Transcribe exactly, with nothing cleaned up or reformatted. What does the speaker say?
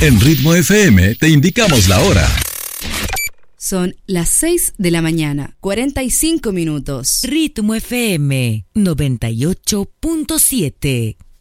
En Ritmo F M te indicamos la hora. Son las seis de la mañana, cuarenta y cinco minutos. Ritmo F M noventa y ocho punto siete.